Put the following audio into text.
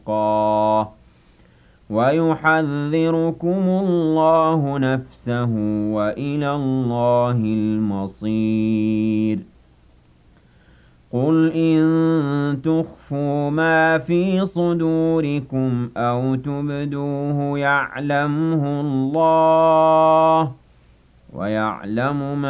حَقًّا وَيُحَذِّرُكُمُ اللَّهُ نَفْسَهُ ۗ وَإِلَى اللَّهِ الْمَصِيرُ قُلْ إِن تُخْفُوا مَا فِي صُدُورِكُمْ أَوْ تُبْدُوهُ يَعْلَمْهُ اللَّهُ ۗ وَيَعْلَمُ